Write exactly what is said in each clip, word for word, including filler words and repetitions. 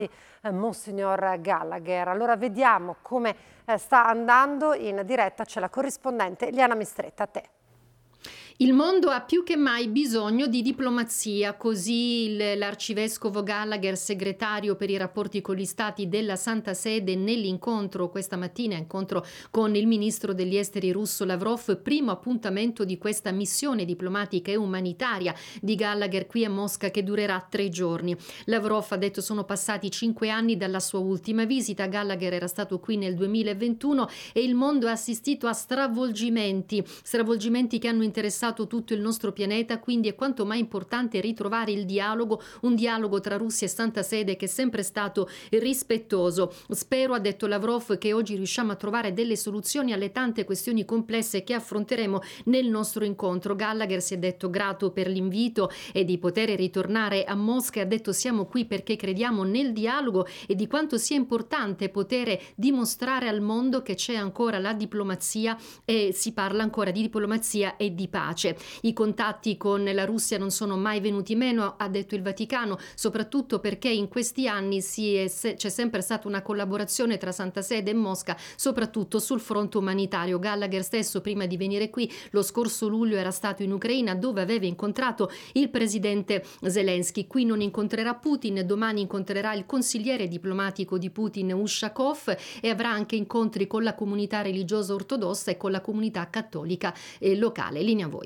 eh, Monsignor Gallagher. Allora vediamo come eh, sta andando in diretta, c'è la corrispondente Liana Mistretta, a te. Il mondo ha più che mai bisogno di diplomazia, così l'arcivescovo Gallagher, segretario per i rapporti con gli stati della Santa Sede, nell'incontro questa mattina, incontro con il ministro degli esteri russo Lavrov, primo appuntamento di questa missione diplomatica e umanitaria di Gallagher qui a Mosca che durerà tre giorni. Lavrov ha detto sono passati cinque anni dalla sua ultima visita, Gallagher era stato qui nel duemilaventuno e il mondo ha assistito a stravolgimenti, stravolgimenti che hanno interessato tutto il nostro pianeta, quindi è quanto mai importante ritrovare il dialogo, un dialogo tra Russia e Santa Sede che è sempre stato rispettoso. Spero, ha detto Lavrov, che oggi riusciamo a trovare delle soluzioni alle tante questioni complesse che affronteremo nel nostro incontro. Gallagher si è detto grato per l'invito e di poter ritornare a Mosca e ha detto siamo qui perché crediamo nel dialogo e di quanto sia importante poter dimostrare al mondo che c'è ancora la diplomazia e si parla ancora di diplomazia e di pace. I contatti con la Russia non sono mai venuti meno, ha detto il Vaticano, soprattutto perché in questi anni si è, se, c'è sempre stata una collaborazione tra Santa Sede e Mosca, soprattutto sul fronte umanitario. Gallagher stesso, prima di venire qui, lo scorso luglio era stato in Ucraina dove aveva incontrato il presidente Zelensky. Qui non incontrerà Putin, domani incontrerà il consigliere diplomatico di Putin Ushakov e avrà anche incontri con la comunità religiosa ortodossa e con la comunità cattolica eh, locale. Linea a voi.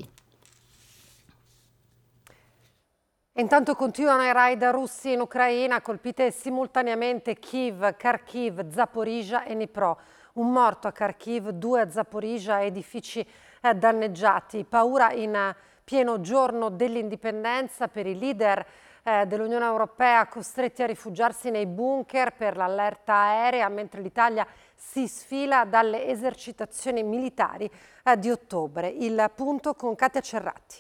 Intanto continuano i raid russi in Ucraina, colpite simultaneamente Kiev, Kharkiv, Zaporizhia e Dnipro. Un morto a Kharkiv, due a Zaporizhia, edifici eh, danneggiati. Paura in eh, pieno giorno dell'indipendenza per i leader eh, dell'Unione Europea costretti a rifugiarsi nei bunker per l'allerta aerea, mentre l'Italia si sfila dalle esercitazioni militari eh, di ottobre. Il punto con Katia Cerratti.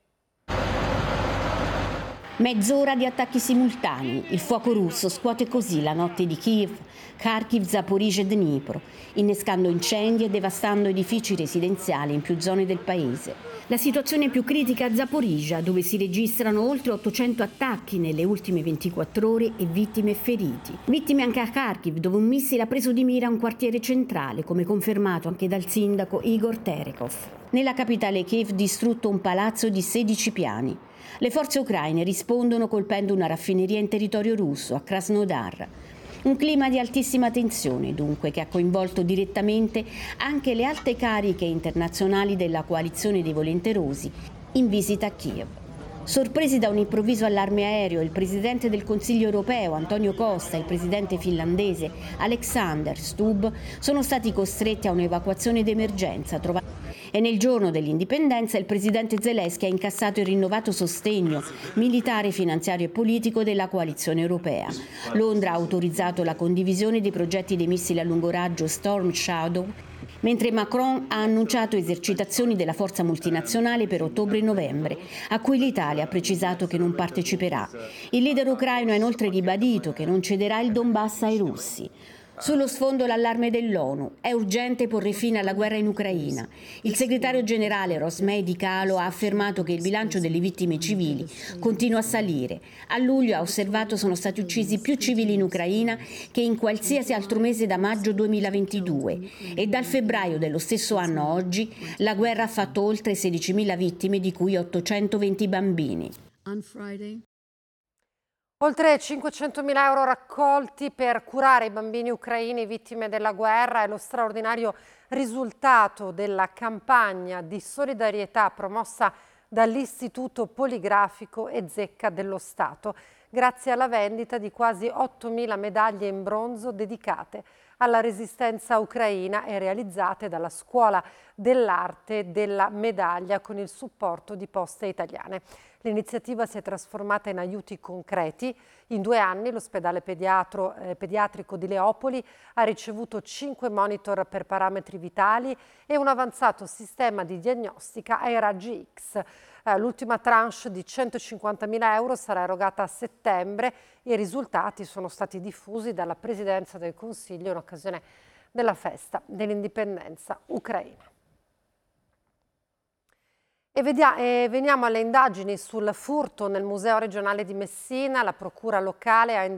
Mezz'ora di attacchi simultanei. Il fuoco russo scuote così la notte di Kiev, Kharkiv, Zaporizhia e Dnipro, innescando incendi e devastando edifici residenziali in più zone del paese. La situazione è più critica a Zaporizhia, dove si registrano oltre ottocento attacchi nelle ultime ventiquattro ore e vittime e feriti. Vittime anche a Kharkiv, dove un missile ha preso di mira un quartiere centrale, come confermato anche dal sindaco Igor Terekov. Nella capitale Kiev distrutto un palazzo di sedici piani. Le forze ucraine rispondono colpendo una raffineria in territorio russo, a Krasnodar. Un clima di altissima tensione, dunque, che ha coinvolto direttamente anche le alte cariche internazionali della coalizione dei volenterosi in visita a Kiev. Sorpresi da un improvviso allarme aereo, il presidente del Consiglio europeo Antonio Costa e il presidente finlandese Alexander Stubb sono stati costretti a un'evacuazione d'emergenza trovata. E nel giorno dell'indipendenza il presidente Zelensky ha incassato il rinnovato sostegno militare, finanziario e politico della coalizione europea. Londra ha autorizzato la condivisione dei progetti dei missili a lungo raggio Storm Shadow, mentre Macron ha annunciato esercitazioni della forza multinazionale per ottobre e novembre, a cui l'Italia ha precisato che non parteciperà. Il leader ucraino ha inoltre ribadito che non cederà il Donbass ai russi. Sullo sfondo l'allarme dell'ONU. È urgente porre fine alla guerra in Ucraina. Il segretario generale Rosmei Di Calo ha affermato che il bilancio delle vittime civili continua a salire. A luglio, ha osservato, sono stati uccisi più civili in Ucraina che in qualsiasi altro mese da maggio duemilaventidue. E dal febbraio dello stesso anno a oggi la guerra ha fatto oltre sedicimila vittime, di cui ottocentoventi bambini. Oltre cinquecentomila euro raccolti per curare i bambini ucraini vittime della guerra è lo straordinario risultato della campagna di solidarietà promossa dall'Istituto Poligrafico e Zecca dello Stato, grazie alla vendita di quasi ottomila medaglie in bronzo dedicate alla resistenza ucraina e realizzate dalla Scuola dell'Arte della Medaglia con il supporto di Poste Italiane. L'iniziativa si è trasformata in aiuti concreti. In due anni l'ospedale pediatro, eh, pediatrico di Leopoli ha ricevuto cinque monitor per parametri vitali e un avanzato sistema di diagnostica ai raggi X. Eh, l'ultima tranche di centocinquantamila euro sarà erogata a settembre. I risultati sono stati diffusi dalla Presidenza del Consiglio in occasione della festa dell'indipendenza ucraina. E, vediamo, e veniamo alle indagini sul furto nel Museo regionale di Messina. La procura locale ha